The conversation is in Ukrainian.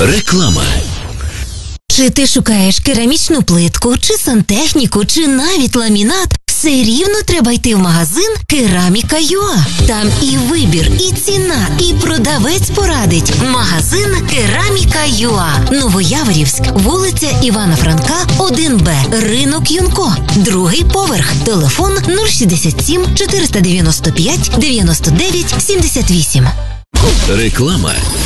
Реклама. Чи ти шукаєш керамічну плитку, чи сантехніку, чи навіть ламінат? Все рівно треба йти в магазин Кераміка.ua. Там і вибір, і ціна, і продавець порадить. Магазин Кераміка.ua. Новояворівськ, вулиця Івана Франка, 1Б, ринок Юнко. Другий поверх. Телефон 067 495 99 78. Реклама.